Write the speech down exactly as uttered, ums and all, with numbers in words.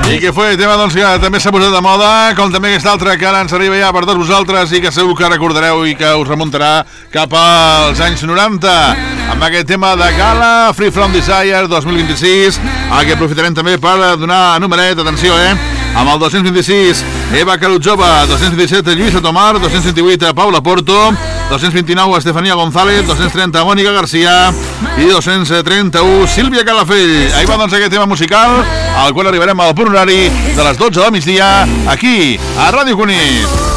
I que fue tema doncs, que també s'ha posat de moda, com també aquest altre que ara ens arriba ja per tots vosaltres i que segur que recordareu i que us remuntarà cap als anys noranta amb aquest tema de Gala, Free From Desire dos mil vint-i-sis, el que aprofitarem també per donar numeret, atenció, eh? Amb el dos-cents vint-i-sis, Eva Carutjova, dos-cents vint-i-set, Lluïsa Tomar, dos-cents vint-i-vuit, Paula Porto, dos-cents vint-i-nou, Estefania González, dos-cents trenta, Mònica Garcia i dos-cents trenta-u, Sílvia Calafell. Ahí va doncs aquest tema musical, al qual arribarem al punt horari de les dotze del migdia, aquí, a Ràdio Cunit.